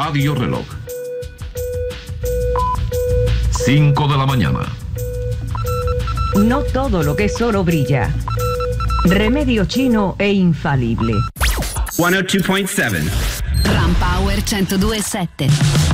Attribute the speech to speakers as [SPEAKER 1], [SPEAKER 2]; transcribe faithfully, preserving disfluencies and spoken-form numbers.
[SPEAKER 1] Radio Reloj. cinco de la mañana.
[SPEAKER 2] No todo lo que es oro brilla. Remedio chino e infalible.
[SPEAKER 3] ciento dos punto siete
[SPEAKER 4] Ram Power centodue e sette.